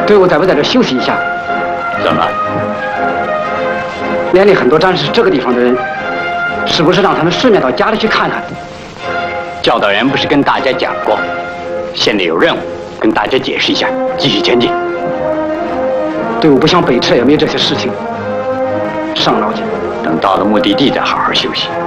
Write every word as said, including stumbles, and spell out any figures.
队伍在不在这休息一下？ 怎么？ 连里很多战士这个地方的人，是不是让他们顺便到家里去看看？ 教导员不是跟大家讲过，现在有任务，跟大家解释一下，继续前进。 队伍不想北撤，也没这些事情，伤脑筋。 等到了目的地再好好休息。